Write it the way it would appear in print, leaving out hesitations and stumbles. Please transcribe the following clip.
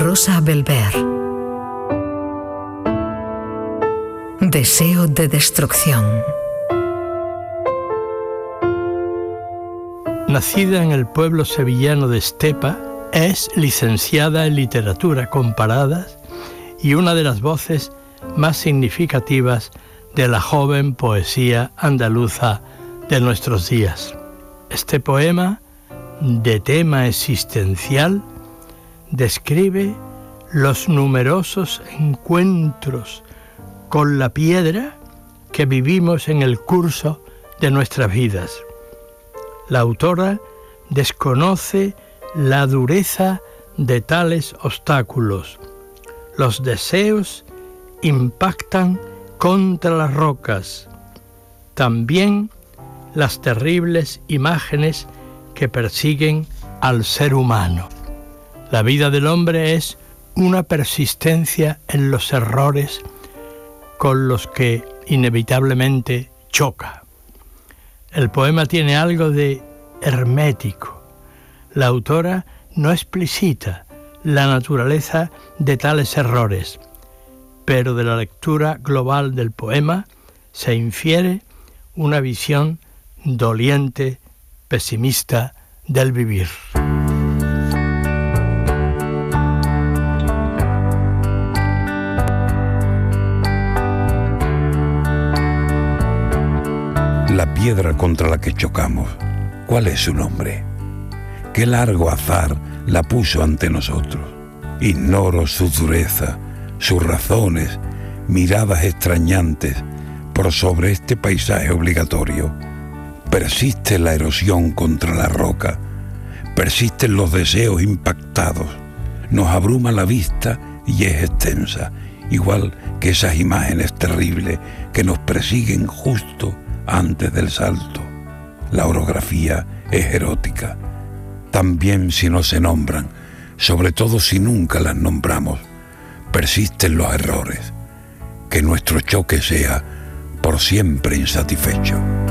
Rosa Belver. Deseo de destrucción. Nacida en el pueblo sevillano de Estepa, es licenciada en literatura comparada y una de las voces más significativas de la joven poesía andaluza de nuestros días. Este poema, de tema existencial, describe los numerosos encuentros con la piedra que vivimos en el curso de nuestras vidas. La autora desconoce la dureza de tales obstáculos. Los deseos impactan contra las rocas. También las terribles imágenes que persiguen al ser humano. La vida del hombre es una persistencia en los errores con los que inevitablemente choca. El poema tiene algo de hermético. La autora no explicita la naturaleza de tales errores, pero de la lectura global del poema se infiere una visión doliente, pesimista del vivir. La piedra contra la que chocamos, ¿cuál es su nombre? ¿Qué largo azar la puso ante nosotros? Ignoro su dureza, sus razones, miradas extrañantes por sobre este paisaje obligatorio. Persiste la erosión contra la roca, persisten los deseos impactados, nos abruma la vista y es extensa, igual que esas imágenes terribles que nos persiguen justo antes del salto. La orografía es erótica, también si no se nombran, sobre todo si nunca las nombramos. Persisten los errores, que nuestro choque sea por siempre insatisfecho.